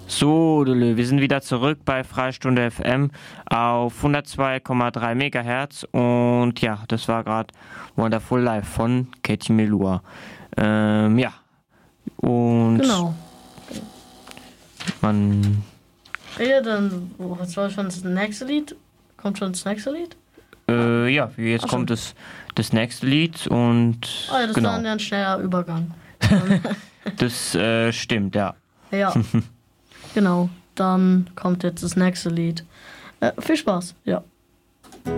So, wir sind wieder zurück bei Freistunde FM auf 102,3 Megahertz und ja, das war gerade Wonderful Life von Katie Melua. Ja, und Genau. Ja, dann, was war schon das nächste Lied? Kommt schon das nächste Lied? Ja, jetzt kommt das nächste Lied und das war dann ein schneller Übergang. Das stimmt, ja. Ja, genau. Dann kommt jetzt das nächste Lied. Viel Spaß, ja.